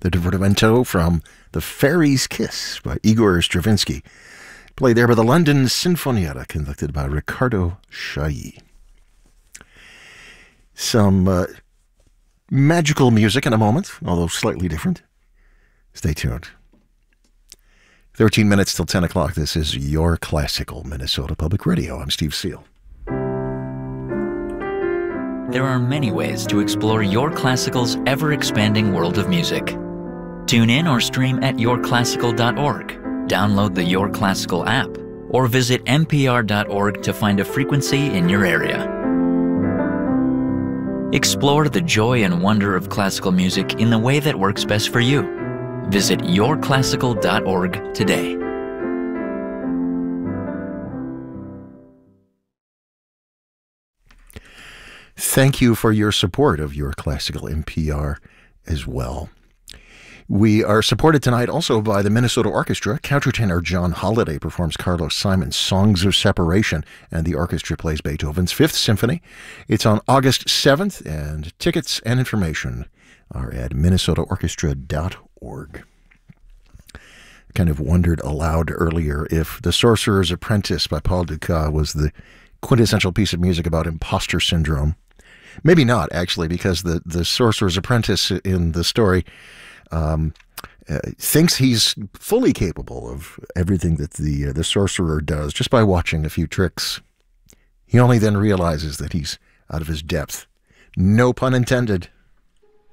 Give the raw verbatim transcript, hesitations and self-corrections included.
the divertimento from The Fairy's Kiss by Igor Stravinsky, played there by the London Sinfonietta, conducted by Riccardo Chailly. Some uh, magical music in a moment, although slightly different. Stay tuned. thirteen minutes till ten o'clock. This is Your Classical Minnesota Public Radio. I'm Steve Seal. There are many ways to explore Your Classical's ever-expanding world of music. Tune in or stream at your classical dot org, download the Your Classical app, or visit n p r dot org to find a frequency in your area. Explore the joy and wonder of classical music in the way that works best for you. Visit your classical dot org today. Thank you for your support of Your Classical N P R as well. We are supported tonight also by the Minnesota Orchestra. Countertenor John Holliday performs Carlos Simon's Songs of Separation, and the orchestra plays Beethoven's Fifth Symphony. It's on August seventh, and tickets and information are at minnesota orchestra dot org. Kind of wondered aloud earlier if The Sorcerer's Apprentice by Paul Dukas was the quintessential piece of music about imposter syndrome. Maybe not, actually, because the, the Sorcerer's Apprentice in the story um, uh, thinks he's fully capable of everything that the, uh, the sorcerer does just by watching a few tricks. He only then realizes that he's out of his depth. No pun intended.